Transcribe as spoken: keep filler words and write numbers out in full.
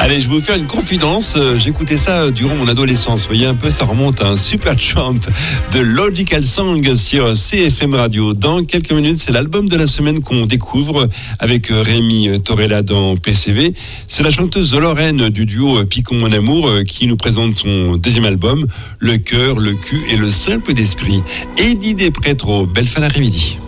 Allez, je vais vous faire une confidence. J'écoutais ça durant mon adolescence. Vous voyez un peu, ça remonte à un Supertramp de Logical Song sur C F M Radio. Dans quelques minutes, c'est l'album de la semaine qu'on découvre avec Rémi Torella dans P C V. C'est la chanteuse Lorraine du duo Picon Mon Amour qui nous présente son deuxième album, Le cœur, le cul et le simple d'esprit. Eddie Despretro, belle fin d'après-midi.